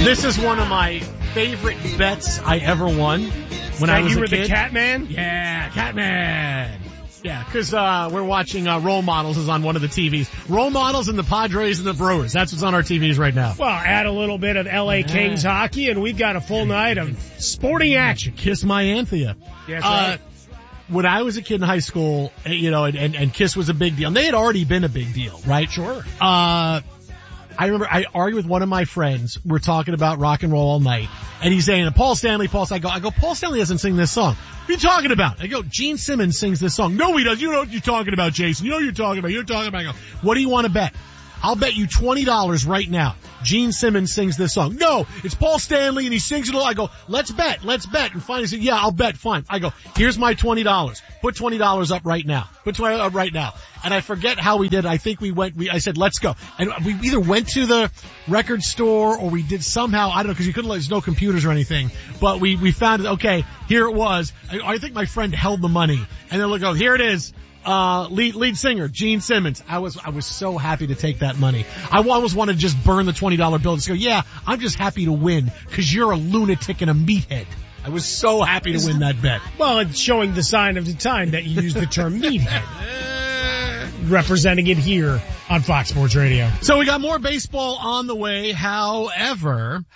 This is one of my favorite bets I ever won when I was a kid. You were the Catman? Yeah, Catman. Yeah, because we're watching Role Models is on one of the TVs. Role Models and the Padres and the Brewers. That's what's on our TVs right now. Well, add a little bit of L.A. Kings hockey, and we've got a full night of sporting action. Kiss My Anthea. Yes, right. When I was a kid in high school, and Kiss was a big deal. And they had already been a big deal, right? Sure. I remember I argued with one of my friends. We're talking about rock and roll all night. And he's saying, Paul Stanley, I go, Paul Stanley doesn't sing this song. What are you talking about? I go, Gene Simmons sings this song. No, he doesn't. You know what you're talking about, Jason. You know what you're talking about. I go, what do you want to bet? I'll bet you $20 right now. Gene Simmons sings this song. No, it's Paul Stanley and he sings it all. I go, let's bet. And finally he said, yeah, I'll bet. Fine. I go, here's my $20. Put $20 up right now. Put $20 up right now. And I forget how we did. I think I said, let's go. And we either went to the record store or we did somehow, I don't know, because you couldn't, there's no computers or anything. But we found it. Okay, here it was. I think my friend held the money. And then look, here it is. Lead singer, Gene Simmons. I was so happy to take that money. I almost wanted to just burn the $20 bill and just go, yeah, I'm just happy to win because you're a lunatic and a meathead. I was so happy to win that bet. Well, it's showing the sign of the time that you use the term meathead. Representing it here on Fox Sports Radio. So we got more baseball on the way. However,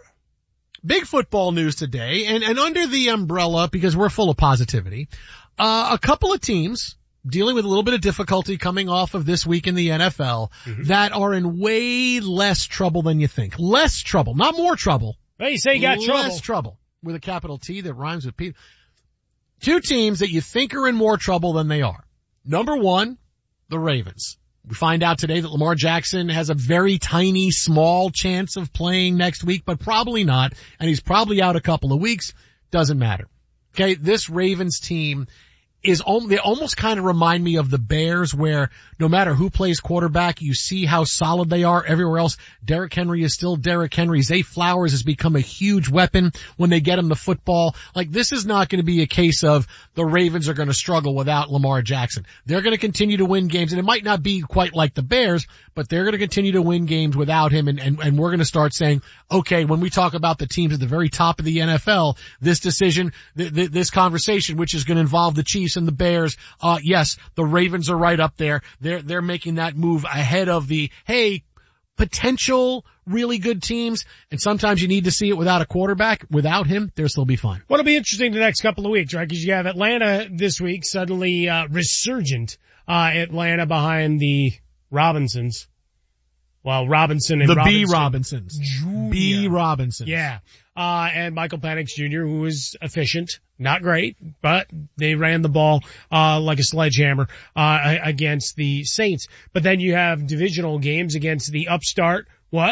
big football news today and under the umbrella, because we're full of positivity, a couple of teams dealing with a little bit of difficulty coming off of this week in the NFL that are in way less trouble than you think. Less trouble, not more trouble. Well, you say you got trouble. Less trouble with a capital T that rhymes with P. Two teams that you think are in more trouble than they are. Number one, the Ravens. We find out today that Lamar Jackson has a very tiny, small chance of playing next week, but probably not. And he's probably out a couple of weeks. Doesn't matter. Okay, this Ravens team they almost kind of remind me of the Bears, where no matter who plays quarterback, you see how solid they are everywhere else. Derrick Henry is still Derrick Henry. Zay Flowers has become a huge weapon when they get him the football. Like, this is not going to be a case of the Ravens are going to struggle without Lamar Jackson. They're going to continue to win games, and it might not be quite like the Bears, but they're going to continue to win games without him, and we're going to start saying, okay, when we talk about the teams at the very top of the NFL, this decision, this conversation, which is going to involve the Chiefs and the Bears, yes, the Ravens are right up there. They're making that move ahead of the, hey, potential really good teams, and sometimes you need to see it without a quarterback. Without him, they'll still be fine. What'll be interesting the next couple of weeks, right? Because you have Atlanta this week, suddenly resurgent. Atlanta behind the Robinsons. Well, Robinson and B. Robinsons. B. Robinsons. Yeah. And Michael Penix Jr., who is efficient. Not great, but they ran the ball, like a sledgehammer, against the Saints. But then you have divisional games against the upstart,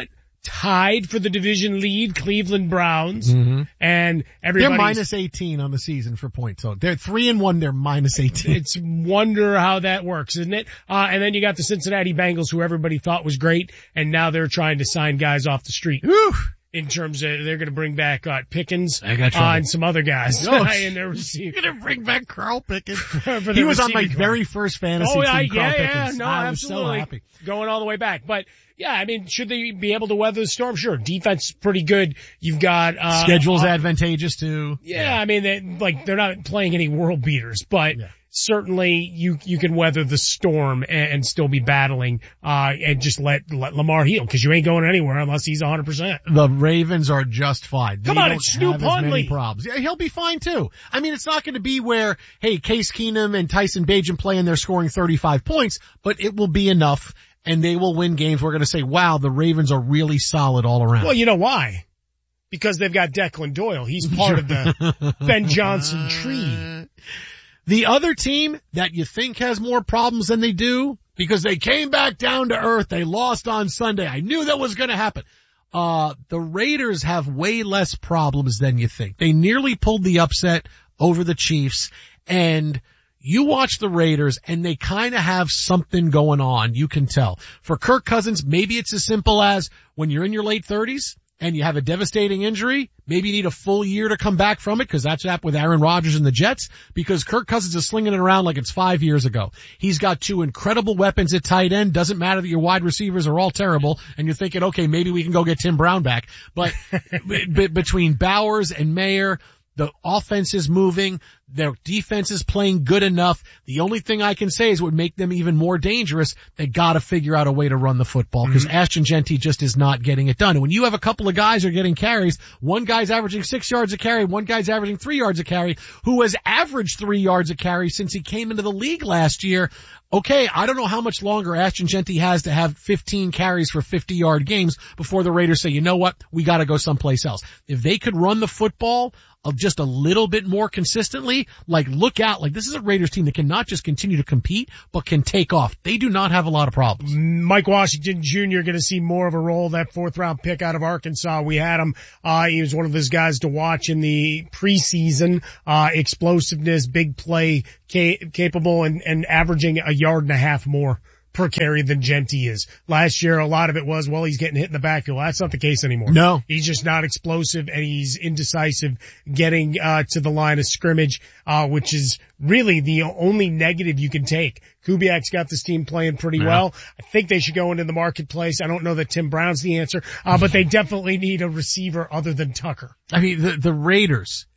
tied for the division lead, Cleveland Browns. Mm-hmm. And everybody's... They're minus 18 on the season for points. So they're 3-1, they're minus 18. It's wonder how that works, isn't it? And then you got the Cincinnati Bengals, who everybody thought was great, and now they're trying to sign guys off the street. Whew. In terms of, they're going to bring back Pickens and some other guys. And they're going to bring back Carl Pickens. He was on my very first fantasy team, Carl Pickens. No, I absolutely. was so happy. Going all the way back. But, yeah, I mean, should they be able to weather the storm? Sure. Defense is pretty good. You've got... Schedule's advantageous, too. Yeah, I mean, they're not playing any world beaters, but... Yeah. Certainly you can weather the storm and still be battling, and just let Lamar heal, because you ain't going anywhere unless he's 100%. The Ravens are just fine. Come on, it's Snoop Hundley. Problems. Yeah, he'll be fine too. I mean, it's not going to be where, hey, Case Keenum and Tyson Bagent play and they're scoring 35 points, but it will be enough and they will win games. We're going to say, wow, the Ravens are really solid all around. Well, you know why? Because they've got Declan Doyle. He's part of the Ben Johnson tree. The other team that you think has more problems than they do, because they came back down to earth, they lost on Sunday. I knew that was going to happen. The Raiders have way less problems than you think. They nearly pulled the upset over the Chiefs, and you watch the Raiders and they kind of have something going on, you can tell. For Kirk Cousins, maybe it's as simple as when you're in your late 30s, and you have a devastating injury, maybe you need a full year to come back from it, because that's happened with Aaron Rodgers and the Jets, because Kirk Cousins is slinging it around like it's 5 years ago. He's got 2 incredible weapons at tight end. Doesn't matter that your wide receivers are all terrible, and you're thinking, okay, maybe we can go get Tim Brown back. But between Bowers and Mayer, the offense is moving. Their defense is playing good enough. The only thing I can say is what would make them even more dangerous, they gotta figure out a way to run the football, because Ashton Jeanty just is not getting it done. And when you have a couple of guys who are getting carries, one guy's averaging 6 yards a carry, one guy's averaging 3 yards a carry, who has averaged 3 yards a carry since he came into the league last year. Okay, I don't know how much longer Ashton Jeanty has to have 15 carries for 50-yard games before the Raiders say, you know what, we gotta go someplace else. If they could run the football of just a little bit more consistently, like look out, like this is a Raiders team that can not just continue to compete, but can take off. They do not have a lot of problems. Mike Washington Jr. going to see more of a role, that 4th round pick out of Arkansas. We had him, he was one of those guys to watch in the preseason, explosiveness, big play, capable and averaging 1.5 yards more per carry than Jeanty is. Last year, a lot of it was, well, he's getting hit in the backfield. That's not the case anymore. No. He's just not explosive, and he's indecisive getting to the line of scrimmage, which is really the only negative you can take. Kubiak's got this team playing pretty well. I think they should go into the marketplace. I don't know that Tim Brown's the answer, but they definitely need a receiver other than Tucker. I mean, the Raiders.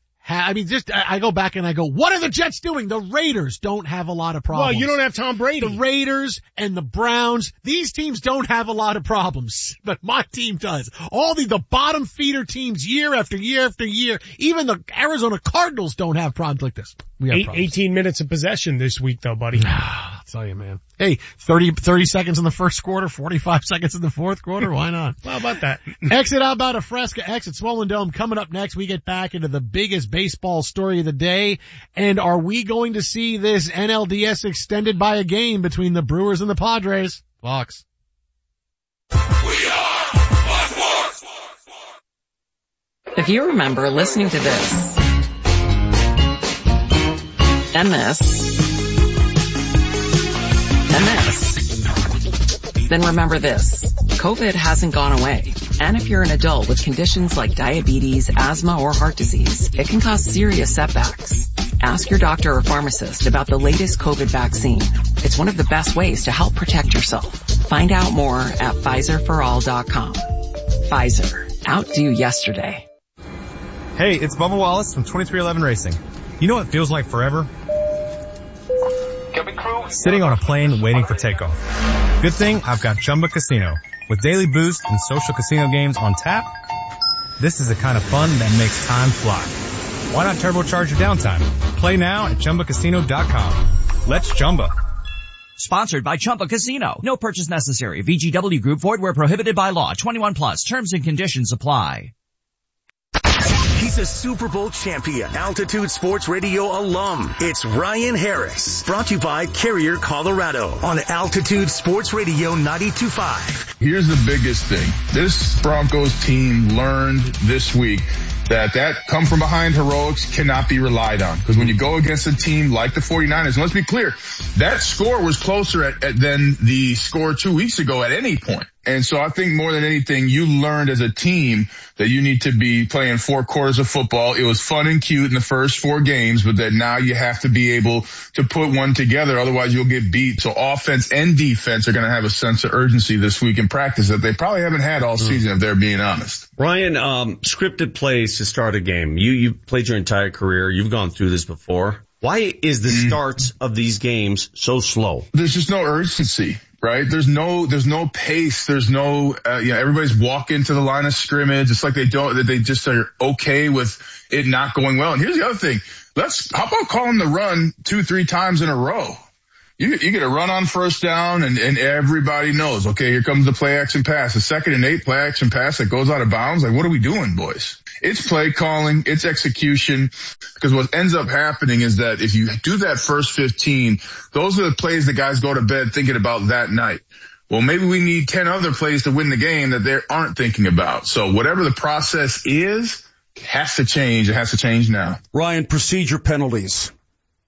I go back and I go, what are the Jets doing? The Raiders don't have a lot of problems. Well, you don't have Tom Brady. The Raiders and the Browns, these teams don't have a lot of problems, but my team does. All the bottom feeder teams year after year after year, even the Arizona Cardinals don't have problems like this. We have problems. 18 minutes of possession this week though, buddy. I'll tell you, man. Hey, 30 seconds in the first quarter, 45 seconds in the fourth quarter. Why not? How about that? Exit Alberta Fresca, exit Swollen Dome. Coming up next, we get back into the biggest baseball story of the day. And are we going to see this NLDS extended by a game between the Brewers and the Padres? Fox. We are Fox Sports. If you remember listening to this and this and this, then remember this. COVID hasn't gone away. And if you're an adult with conditions like diabetes, asthma, or heart disease, it can cause serious setbacks. Ask your doctor or pharmacist about the latest COVID vaccine. It's one of the best ways to help protect yourself. Find out more at PfizerForAll.com. Pfizer. Outdo yesterday. Hey, it's Bubba Wallace from 2311 Racing. You know what feels like forever? Sitting on a plane waiting for takeoff. Good thing I've got Chumba Casino. With daily boost and social casino games on tap, this is the kind of fun that makes time fly. Why not turbocharge your downtime? Play now at ChumbaCasino.com. Let's Chumba. Sponsored by Chumba Casino. No purchase necessary. VGW Group. Void where prohibited by law. 21 plus. Terms and conditions apply. He's a Super Bowl champion, Altitude Sports Radio alum. It's Ryan Harris. Brought to you by Carrier, Colorado on Altitude Sports Radio 92.5. Here's the biggest thing. This Broncos team learned this week that come from behind heroics cannot be relied on. Because when you go against a team like the 49ers, and let's be clear, that score was closer than the score 2 weeks ago at any point. And so I think more than anything, you learned as a team that you need to be playing 4 quarters of football. It was fun and cute in the first 4 games, but that now you have to be able to put one together. Otherwise you'll get beat. So offense and defense are going to have a sense of urgency this week in practice that they probably haven't had all season, if they're being honest. Ryan, scripted plays to start a game. You played your entire career. You've gone through this before. Why is the starts of these games so slow? There's just no urgency. Right? There's no pace. There's no, everybody's walking to the line of scrimmage. It's like they just are okay with it not going well. And here's the other thing. How about calling the run 2-3 times in a row? You get a run on first down and everybody knows, okay, here comes the play action pass. The 2nd and 8 play action pass that goes out of bounds. Like, what are we doing, boys? It's play calling, it's execution, because what ends up happening is that if you do that first 15, those are the plays that guys go to bed thinking about that night. Well, maybe we need 10 other plays to win the game that they aren't thinking about. So whatever the process is, it has to change. It has to change now. Ryan, procedure penalties.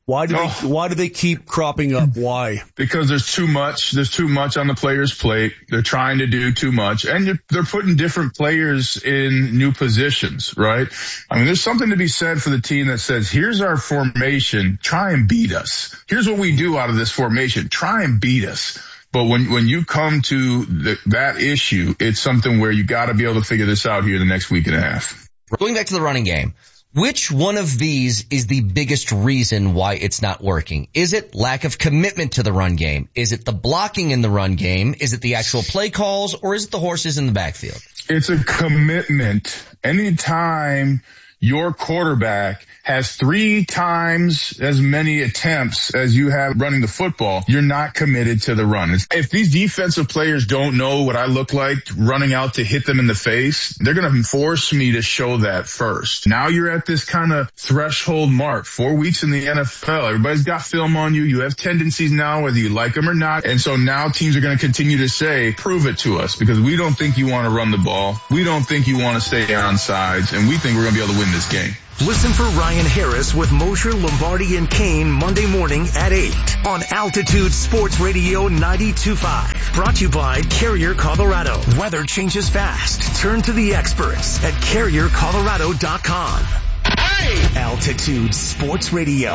Why do they keep cropping up? Why? Because there's too much on the player's plate. They're trying to do too much, and they're putting different players in new positions, right? I mean, there's something to be said for the team that says, here's our formation, try and beat us. Here's what we do out of this formation, try and beat us. But when you come to that issue, it's something where you got to be able to figure this out here in the next week and a half. Going back to the running game, which one of these is the biggest reason why it's not working? Is it lack of commitment to the run game? Is it the blocking in the run game? Is it the actual play calls? Or is it the horses in the backfield? It's a commitment. Anytime your quarterback has 3 times as many attempts as you have running the football, you're not committed to the run. If these defensive players don't know what I look like running out to hit them in the face, they're going to force me to show that first. Now you're at this kind of threshold mark, 4 weeks in the NFL. Everybody's got film on you. You have tendencies now, whether you like them or not. And so now teams are going to continue to say, prove it to us, because we don't think you want to run the ball. We don't think you want to stay on sides, and we think we're going to be able to win this game. Listen for Ryan Harris with Mosher, Lombardi, and Kane Monday morning at 8 on Altitude Sports Radio 92.5. Brought to you by Carrier Colorado. Weather changes fast. Turn to the experts at CarrierColorado.com. Altitude Sports Radio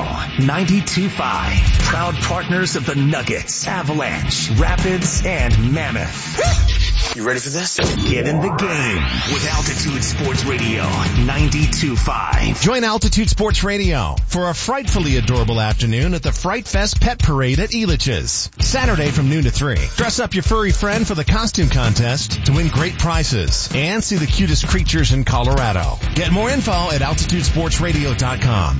92.5. Proud partners of the Nuggets, Avalanche, Rapids, and Mammoth. You ready for this? Get in the game with Altitude Sports Radio 92.5. Join Altitude Sports Radio for a frightfully adorable afternoon at the Fright Fest Pet Parade at Elitch's. Saturday from noon to 3. Dress up your furry friend for the costume contest to win great prizes and see the cutest creatures in Colorado. Get more info at AltitudeSportsRadio.com.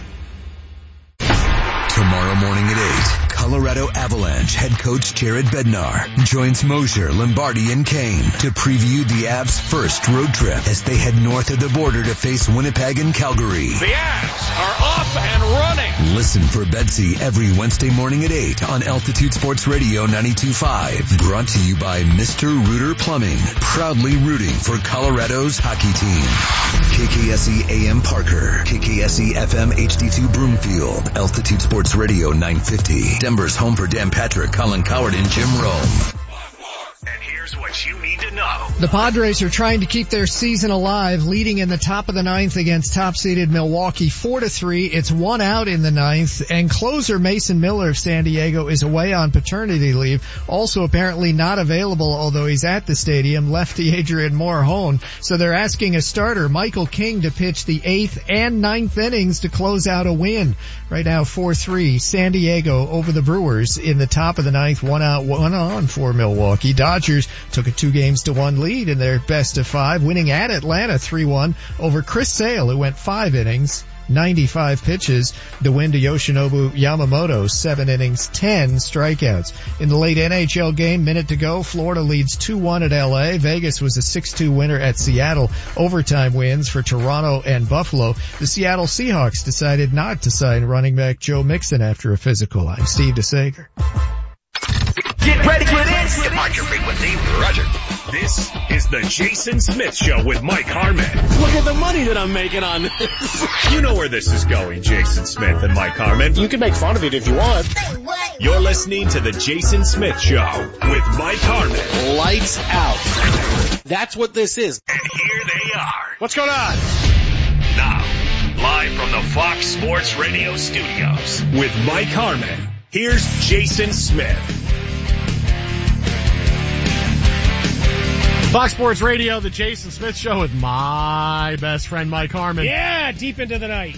Tomorrow morning at 8, Colorado Avalanche head coach Jared Bednar joins Mosher, Lombardi, and Kane to preview the Avs' first road trip as they head north of the border to face Winnipeg and Calgary. The Avs are off and running. Listen for Betsy every Wednesday morning at 8 on Altitude Sports Radio 92.5. Brought to you by Mr. Rooter Plumbing, proudly rooting for Colorado's hockey team. KKSE AM Parker, KKSE FM HD2 Broomfield, Altitude Sports Radio 950. Denver's home for Dan Patrick, Colin Coward, and Jim Rome. And here's what you need to know. The Padres are trying to keep their season alive, leading in the top of the ninth against top-seeded Milwaukee 4-3. It's 1 out in the ninth, and closer Mason Miller of San Diego is away on paternity leave. Also apparently not available, although he's at the stadium, lefty Adrian Morejon. So they're asking a starter, Michael King, to pitch the 8th and 9th innings to close out a win. Right now 4-3, San Diego over the Brewers in the top of the ninth, 1 out, 1 on for Milwaukee. Dodgers took a 2-1 lead in their best of 5, winning at Atlanta 3-1 over Chris Sale, who went 5 innings, 95 pitches, the win to Yoshinobu Yamamoto, 7 innings, 10 strikeouts. In the late NHL game, minute to go, Florida leads 2-1 at LA. Vegas was a 6-2 winner at Seattle. Overtime wins for Toronto and Buffalo. The Seattle Seahawks decided not to sign running back Joe Mixon after a physical. I'm Steve DeSager. Get ready for this. Depart your frequency, Roger. This is the Jason Smith Show with Mike Harmon. Look at the money that I'm making on this. You know where this is going, Jason Smith and Mike Harmon. You can make fun of it if you want. You're listening to the Jason Smith Show with Mike Harmon. Lights out. That's what this is. And here they are. What's going on? Now, live from the Fox Sports Radio studios with Mike Harmon. Here's Jason Smith. Fox Sports Radio, the Jason Smith Show with my best friend Mike Harmon. Yeah, deep into the night.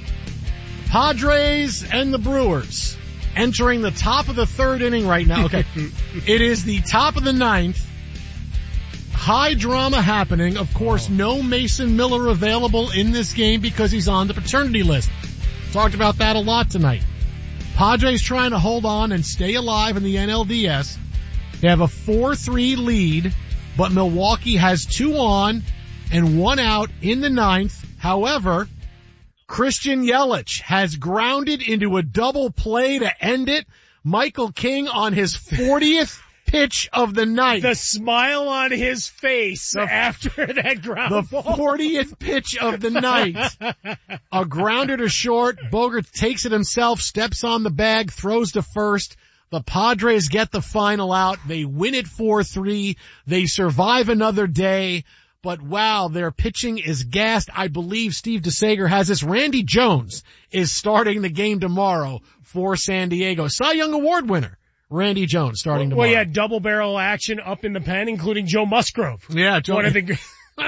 Padres and the Brewers entering the top of the 3rd inning right now. Okay, it is the top of the 9th. High drama happening. Of course, no Mason Miller available in this game because he's on the paternity list. Talked about that a lot tonight. Padres trying to hold on and stay alive in the NLDS. They have a 4-3 lead, but Milwaukee has 2 on and 1 out in the 9th. However, Christian Yelich has grounded into a double play to end it. Michael King on his 40th pitch of the night. The smile on his face after that ground ball. The 40th pitch of the night. A grounder to short. Bogert takes it himself, steps on the bag, throws to first. The Padres get the final out. They win it 4-3. They survive another day. But wow, their pitching is gassed. I believe Steve DeSager has this. Randy Jones is starting the game tomorrow for San Diego. Cy Young Award winner, Randy Jones, starting tomorrow. Well, yeah, double barrel action up in the pen, including Joe Musgrove. Yeah, Joe. One of the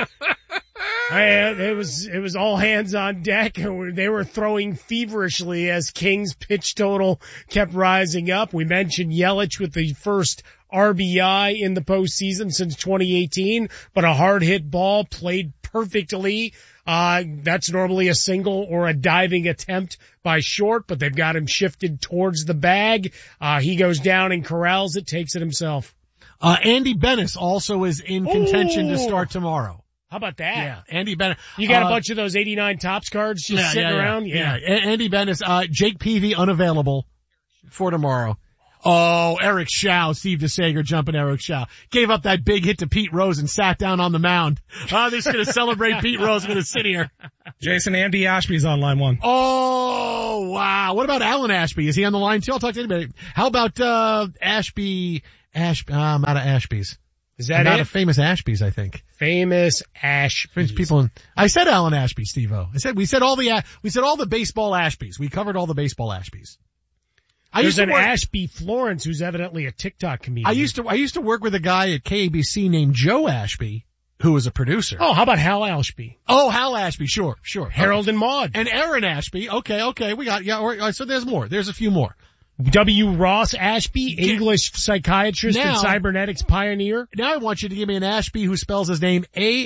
it was all hands on deck. They were throwing feverishly as Kings' pitch total kept rising up. We mentioned Yelich with the first RBI in the postseason since 2018, but a hard hit ball played perfectly. That's normally a single or a diving attempt by Short, but they've got him shifted towards the bag. He goes down and corrals it, takes it himself. Andy Bennis also is in contention to start tomorrow. How about that? Yeah, Andy Bennis. You got a bunch of those 89 Topps cards just sitting around? Yeah. Andy Bennis, Jake Peavy unavailable for tomorrow. Oh, Eric Schau, Steve DeSager jumping Eric Schau. Gave up that big hit to Pete Rose and sat down on the mound. Oh, they're just going to celebrate Pete Rose. Going to sit here. Jason, Andy Ashby's on line one. Oh, wow. What about Alan Ashby? Is he on the line too? I'll talk to anybody. How about, Ashby? I'm out of Ashby's. Is that out of famous Ashby's, I think. Famous Ashby's. I said Alan Ashby, Steve-O. We said all the baseball Ashby's. We covered all the baseball Ashby's. There's an Ashby Florence who's evidently a TikTok comedian. I used to work with a guy at KABC named Joe Ashby, who was a producer. Oh, how about Hal Ashby? Oh, Hal Ashby, sure. Harold and Maude. And Aaron Ashby. Okay, we got, so there's more. There's a few more. W. Ross Ashby, English psychiatrist and cybernetics pioneer. Now I want you to give me an Ashby who spells his name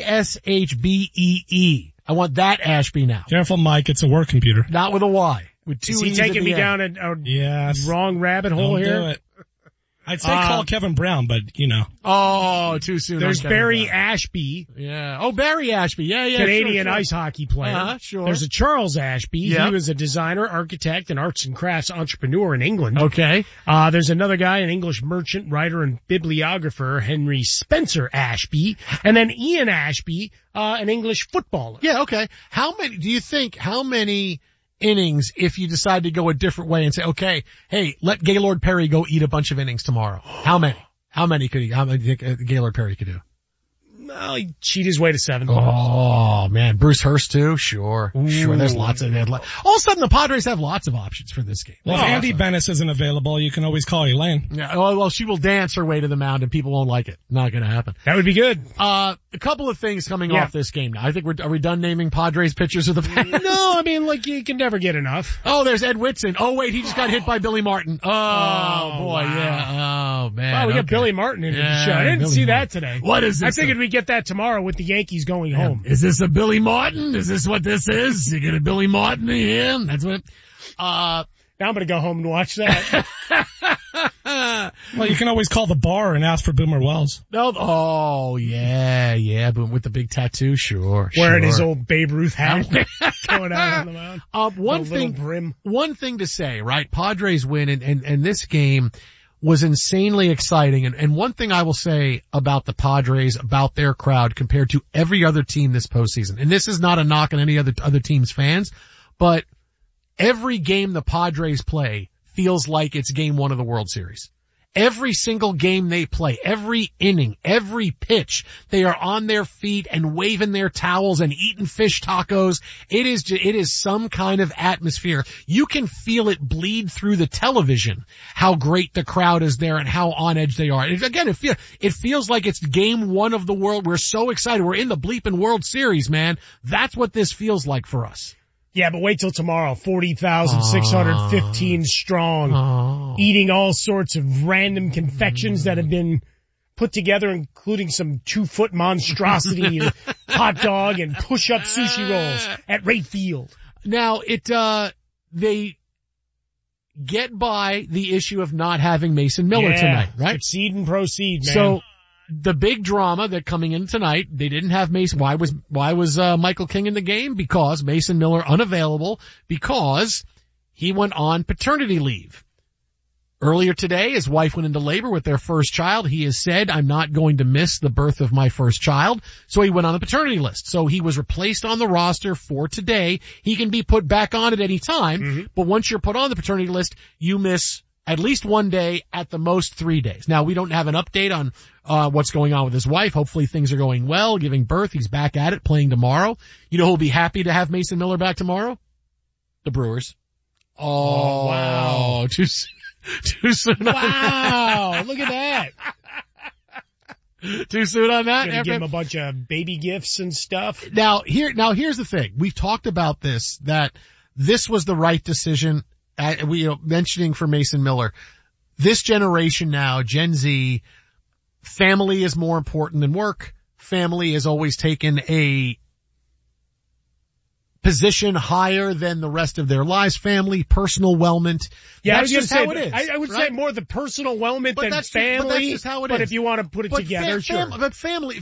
Ashbee. I want that Ashby now. Careful, Mike, it's a work computer. Not with a Y. With two Is he E's taking me end. down a wrong rabbit hole here? Do it. I'd say call Kevin Brown, but Oh, too soon. There's Barry Ashby. Yeah. Oh, Barry Ashby. Yeah. Canadian sure. ice hockey player. Sure. There's a Charles Ashby. Yep. He was a designer, architect, and arts and crafts entrepreneur in England. Okay. There's another guy, an English merchant, writer, and bibliographer, Henry Spencer Ashby. And then Ian Ashby, an English footballer. Yeah, okay. How many innings if you decide to go a different way and say, okay, hey, let Gaylord Perry go eat a bunch of innings tomorrow? How many? How many do you think Gaylord Perry could do? Well, he'd cheat his way to 7. Oh man, Bruce Hurst too? Sure. There's lots of, all of a sudden the Padres have lots of options for this game. Well, if Andy Bennis isn't available, you can always call Elaine. Yeah, well, she will dance her way to the mound and people won't like it. Not gonna happen. That would be good. A couple of things coming off this game now. I think are we done naming Padres pitchers of the past? No, I mean, you can never get enough. Oh, there's Ed Whitson. Oh wait, he just got hit by Billy Martin. Oh boy, wow. Yeah. Oh man. Wow, we got Billy Martin into the show. I didn't see that today. What is this? I figured we'd get that tomorrow with the Yankees going home. Is this a Billy Martin? Is this what this is? You get a Billy Martin here? That's what, now I'm gonna go home and watch that. Well, you can always call the bar and ask for Boomer Wells. Oh, yeah, but with the big tattoo, sure. Wearing his old Babe Ruth hat, going out on the mound. One thing to say, right? Padres win, and this game was insanely exciting. And one thing I will say about the Padres, about their crowd compared to every other team this postseason, and this is not a knock on any other team's fans, but every game the Padres play feels like it's game 1 of the World Series. Every single game they play, every inning, every pitch, they are on their feet and waving their towels and eating fish tacos. It is some kind of atmosphere. You can feel it bleed through the television, how great the crowd is there and how on edge they are. And again, it feels like it's game 1 of the world. We're so excited. We're in the bleeping World Series, man. That's what this feels like for us. Yeah, but wait till tomorrow. 40,615 strong, eating all sorts of random confections that have been put together, including some 2-foot monstrosity hot dog and push-up sushi rolls at Ray Field. Now, they get by the issue of not having Mason Miller tonight, right? Succeed and proceed, man. So, the big drama that coming in tonight, they didn't have Mason. Why was Michael King in the game? Because Mason Miller unavailable because he went on paternity leave Earlier today, his wife went into labor with their first child. He has said, I'm not going to miss the birth of my first child. So he went on the paternity list. So he was replaced on the roster for today. He can be put back on at any time, but once you're put on the paternity list, you miss at least 1 day, at the most 3 days. Now, we don't have an update on what's going on with his wife. Hopefully things are going well, giving birth. He's back at it, playing tomorrow. You know who'll be happy to have Mason Miller back tomorrow? The Brewers. Oh, wow. Too soon. Wow. Look at that. Too soon on that? Gonna give him a bunch of baby gifts and stuff. Now here's the thing. We've talked about this, that this was the right decision. Mentioning for Mason Miller, this generation now, Gen Z, family is more important than work. Family has always taken a position higher than the rest of their lives. Family, personal wellment. Yeah, that's just how it is. I would say more the personal wellment than family. But that's just how it is. But if you want to put it together, sure. But family,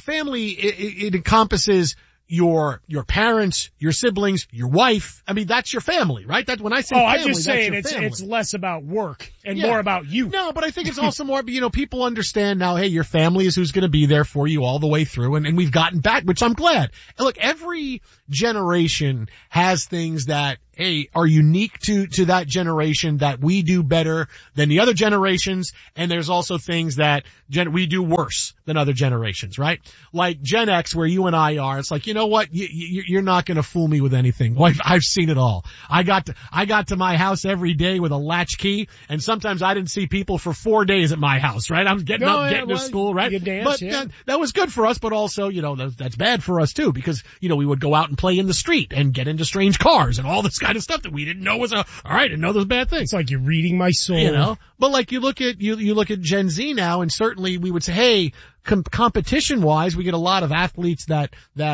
it encompasses your parents, your siblings, your wife. I mean, that's your family, right? That when I say family, I'm just saying that's your it's less about work and more about you. No, but I think it's also more, people understand now, hey, your family is who's going to be there for you all the way through, and we've gotten back, which I'm glad. And look, every generation has things that, hey, are unique to that generation that we do better than the other generations, and there's also things that we do worse than other generations, right? Like Gen X, where you and I are, it's like, you know what, you're not gonna fool me with anything. Well, I've seen it all. I got to my house every day with a latch key, and sometimes I didn't see people for 4 days at my house, right? I was getting to school, right? That was good for us, but also, that's bad for us too, because, we would go out and play in the street and get into strange cars and all this kind of stuff that we didn't know was didn't know those bad things. It's like you're reading my soul. But like you look at Gen Z now, and certainly we would say, hey, competition wise, we get a lot of athletes that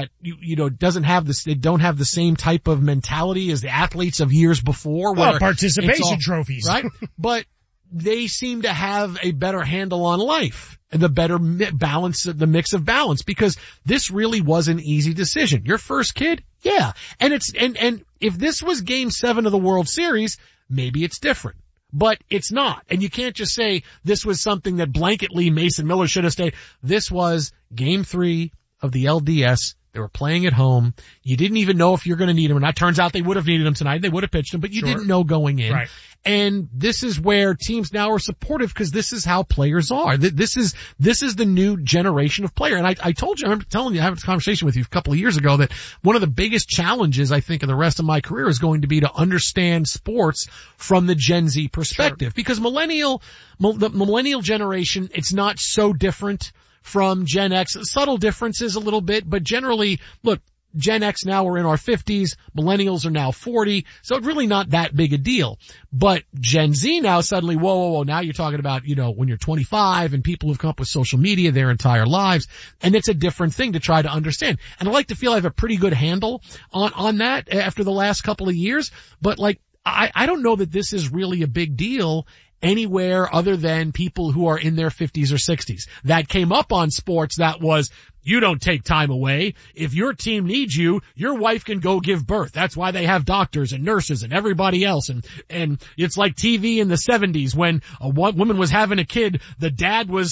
doesn't have this, they don't have the same type of mentality as the athletes of years before. Participation trophies. Right? But they seem to have a better handle on life. The better balance, the mix of balance, because this really was an easy decision. Your first kid? Yeah. And and if this was game 7 of the World Series, maybe it's different. But it's not. And you can't just say this was something that blanketly Mason Miller should have stayed. This was game 3 of the LDS. They were playing at home. You didn't even know if you're going to need him or not. Turns out they would have needed him tonight. They would have pitched him, but you didn't know going in. Right. And this is where teams now are supportive, because this is how players are. This is the new generation of player. And I told you, I remember telling you, I had a conversation with you a couple of years ago, that one of the biggest challenges I think in the rest of my career is going to be to understand sports from the Gen Z perspective. Because the millennial generation, it's not so different from Gen X. Subtle differences a little bit, but generally, look, Gen X now we're in our 50s, millennials are now 40, so it's really not that big a deal. But Gen Z now suddenly, whoa, now you're talking about, when you're 25 and people who've come up with social media their entire lives, and it's a different thing to try to understand. And I like to feel I have a pretty good handle on that after the last couple of years, but I don't know that this is really a big deal anywhere other than people who are in their 50s or 60s. That came up on sports, that was, you don't take time away. If your team needs you, your wife can go give birth. That's why they have doctors and nurses and everybody else. And it's like TV in the 70s when a woman was having a kid, the dad was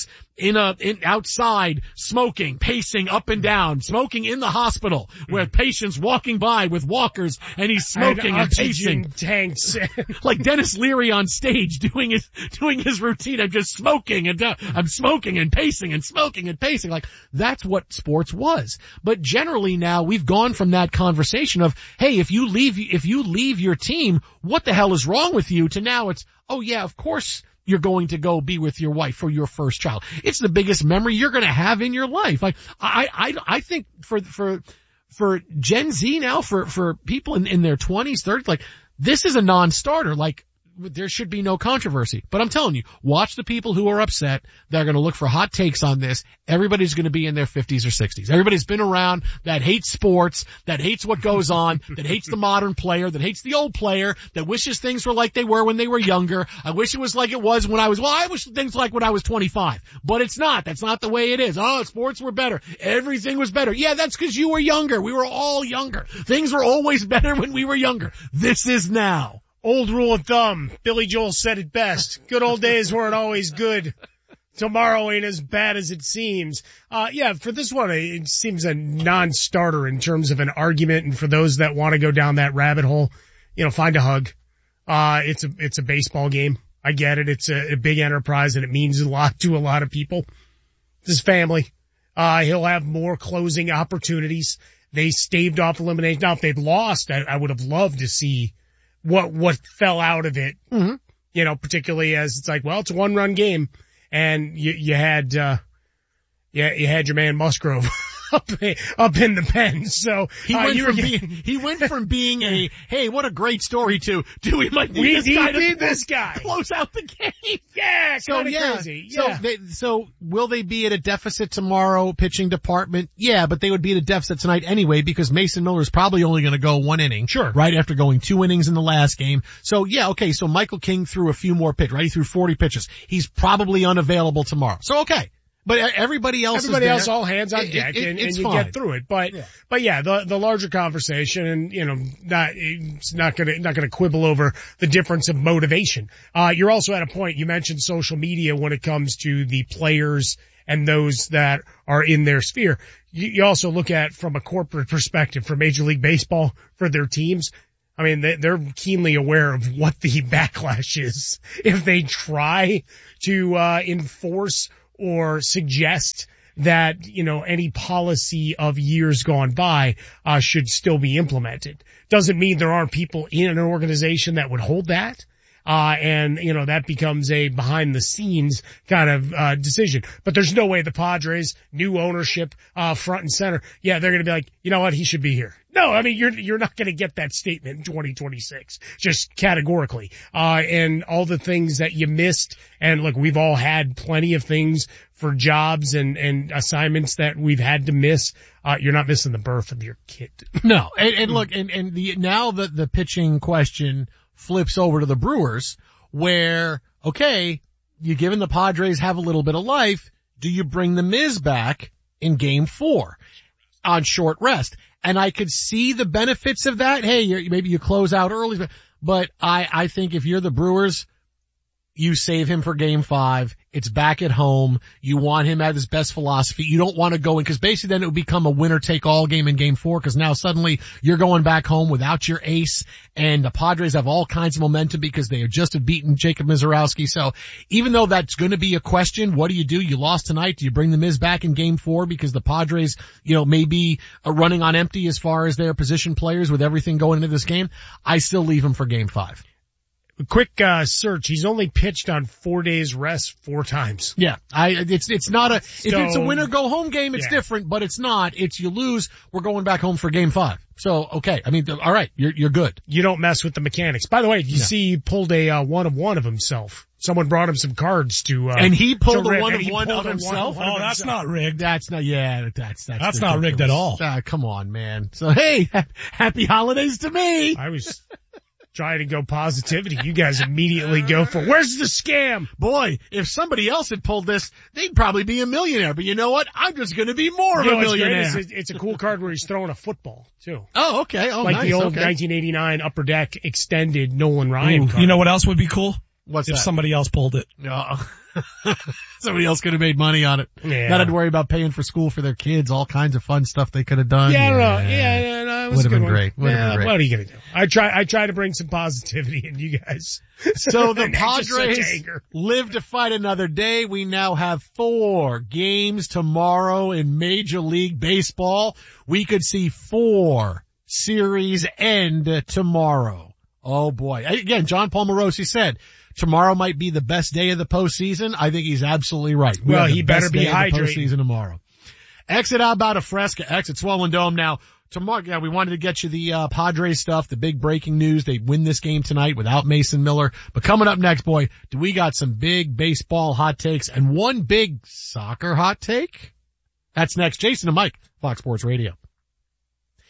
outside smoking, pacing up and down, smoking in the hospital where patients walking by with walkers, and he's smoking and pacing. Tanks. Like Dennis Leary on stage doing his routine. I'm just smoking and I'm smoking and pacing and smoking and pacing. Like, that's what sports was. But generally now we've gone from that conversation of, hey, if you leave your team, what the hell is wrong with you, to now it's, oh yeah, of course you're going to go be with your wife for your first child. It's the biggest memory you're going to have in your life. Like, I think for Gen Z now, for people in their 20s, 30s, like, this is a non-starter. Like, there should be no controversy. But I'm telling you, watch the people who are upset. They're going to look for hot takes on this. Everybody's going to be in their 50s or 60s. Everybody's been around that hates sports, that hates what goes on, that hates the modern player, that hates the old player, that wishes things were like they were when they were younger. I wish it was like it was when I wish things like when I was 25. But it's not. That's not the way it is. Oh, sports were better. Everything was better. Yeah, that's because you were younger. We were all younger. Things were always better when we were younger. This is now. Old rule of thumb. Billy Joel said it best. Good old days weren't always good. Tomorrow ain't as bad as it seems. Yeah, for this one, it seems a non-starter in terms of an argument. And for those that want to go down that rabbit hole, find a hug. It's a baseball game. I get it. It's a big enterprise and it means a lot to a lot of people. His family. He'll have more closing opportunities. They staved off elimination. Now, if they'd lost, I would have loved to see what fell out of it. Mm-hmm. Particularly as it's like, well, it's a 1-run game. And you had your man Musgrove up in the pen. So he went from being a hey, what a great story to we might need this guy to close out the game. Yeah, crazy. Yeah. So will they be at a deficit tomorrow, pitching department? Yeah, but they would be at a deficit tonight anyway because Mason Miller is probably only going to go 1 inning. Sure. Right after going 2 innings in the last game. So yeah, okay. So Michael King threw a few more pitches. Right, he threw 40 pitches. He's probably unavailable tomorrow. So okay. But everybody else all hands on deck and you fine. Get through it. But yeah, the larger conversation and, it's not gonna quibble over the difference of motivation. You're also at a point, you mentioned social media when it comes to the players and those that are in their sphere. You also look at from a corporate perspective for Major League Baseball for their teams. I mean, they're keenly aware of what the backlash is if they try to, enforce or suggest that, any policy of years gone by, should still be implemented. Doesn't mean there aren't people in an organization that would hold that. And that becomes a behind the scenes kind of, decision. But there's no way the Padres, new ownership, front and center. Yeah, they're going to be like, you know what? He should be here. No, I mean, you're not going to get that statement in 2026, just categorically. And all the things that you missed. And look, we've all had plenty of things for jobs and assignments that we've had to miss. You're not missing the birth of your kid. No. And look, now the pitching question flips over to the Brewers where, okay, you're giving the Padres have a little bit of life. Do you bring the Miz back in game 4 on short rest? And I could see the benefits of that. Hey, maybe you close out early, but I think if you're the Brewers, you save him for game 5. It's back at home. You want him at his best philosophy. You don't want to go in because basically then it would become a winner take all game in game 4 because now suddenly you're going back home without your ace and the Padres have all kinds of momentum because they have just beaten Jacob Mizorowski. So even though that's going to be a question, what do? You lost tonight. Do you bring the Miz back in game 4 because the Padres, may be running on empty as far as their position players with everything going into this game? I still leave him for game 5. Quick search. He's only pitched on 4 days rest 4 times. Yeah, it's not if it's a win or go home game, it's different, but it's not. It's you lose, we're going back home for game 5. So, okay. I mean, all right, you're good. You don't mess with the mechanics. By the way, you see he pulled a 1 of 1 of himself. Someone brought him some cards to, and he pulled a 1 of 1 of himself? Oh, that's not rigged. That's not not rigged at all. Come on, man. So, hey, happy holidays to me. I was trying to go positivity. You guys immediately go for, where's the scam? Boy, if somebody else had pulled this, they'd probably be a millionaire. But you know what? I'm just going to be more of a millionaire. It's a cool card where he's throwing a football, too. Oh, okay. Oh, like nice. The old 1989 Upper Deck extended Nolan Ryan card. You know what else would be cool? What's if that? Somebody else pulled it. Somebody else could have made money on it. Yeah. Not had to worry about paying for school for their kids, all kinds of fun stuff they could have done. Yeah, I don't know. Yeah, it was would have been great. Would have been great. What are you gonna do? I try to bring some positivity in you guys. So the Padres live to fight another day. We now have 4 games tomorrow in Major League Baseball. We could see 4 series end tomorrow. Oh boy. Again, John Paul Morosi said, tomorrow might be the best day of the postseason. I think he's absolutely right. Well, he better be hydrated. Postseason tomorrow. Exit Alberta Fresca, exit Swollen Dome. Now, tomorrow, yeah, we wanted to get you the Padres stuff, the big breaking news. They win this game tonight without Mason Miller. But coming up next, boy, do we got some big baseball hot takes and one big soccer hot take? That's next. Jason and Mike, Fox Sports Radio.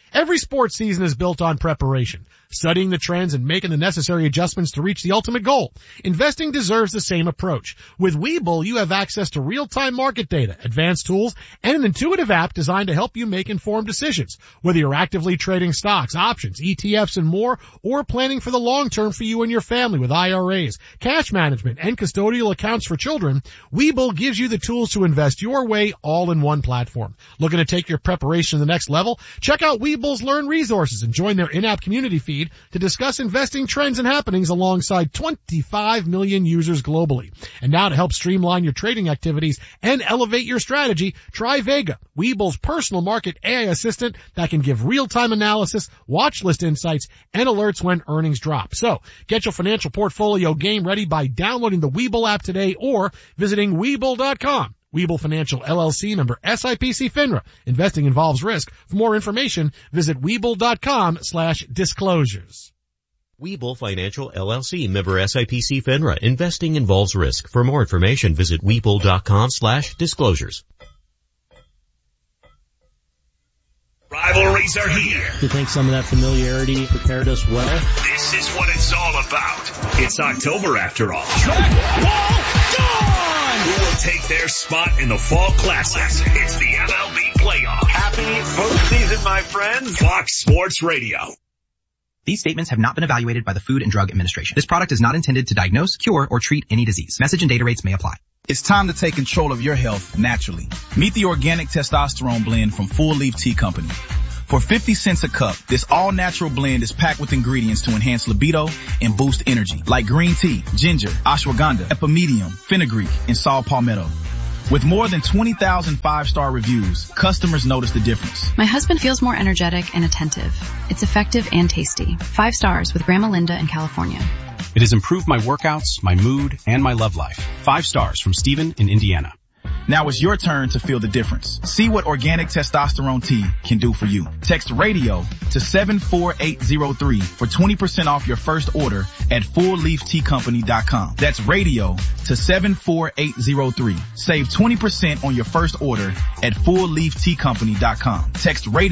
Every sports season is built on preparation, studying the trends and making the necessary adjustments to reach the ultimate goal. Investing deserves the same approach. With Webull, you have access to real-time market data, advanced tools, and an intuitive app designed to help you make informed decisions. Whether you're actively trading stocks, options, ETFs, and more, or planning for the long term for you and your family with IRAs, cash management, and custodial accounts for children, Webull gives you the tools to invest your way all in one platform. Looking to take your preparation to the next level? Check out Webull's Learn resources and join their in-app community feed to discuss investing trends and happenings alongside 25 million users globally. And now to help streamline your trading activities and elevate your strategy, try Vega, Webull's personal market AI assistant that can give real-time analysis, watch list insights, and alerts when earnings drop. So get your financial portfolio game ready by downloading the Webull app today or visiting Webull.com. Webull Financial LLC, member SIPC FINRA. Investing involves risk. For more information, visit Webull.com/disclosures. Webull Financial LLC, member SIPC FINRA. Investing involves risk. For more information, visit Webull.com/disclosures. Rivalries are here. Do you think some of that familiarity prepared us well? This is what it's all about. It's October after all. Track, ball, gone! Who will take their spot in the Fall Classic? It's the MLB playoff. Happy postseason, my friends. Fox Sports Radio. These statements have not been evaluated by the Food and Drug Administration. This product is not intended to diagnose, cure, or treat any disease. Message and data rates may apply. It's time to take control of your health naturally. Meet the organic testosterone blend from Full Leaf Tea Company. For 50 cents a cup, this all-natural blend is packed with ingredients to enhance libido and boost energy, like green tea, ginger, ashwagandha, epimedium, fenugreek, and saw palmetto. With more than 20,000 five-star reviews, customers notice the difference. My husband feels more energetic and attentive. It's effective and tasty. 5 stars with Grandma Linda in California. It has improved my workouts, my mood, and my love life. 5 stars from Steven in Indiana. Now it's your turn to feel the difference. See what organic testosterone tea can do for you. Text radio to 74803 for 20% off your first order at fullleafteacompany.com. That's radio to 74803. Save 20% on your first order at fullleafteacompany.com. Text radio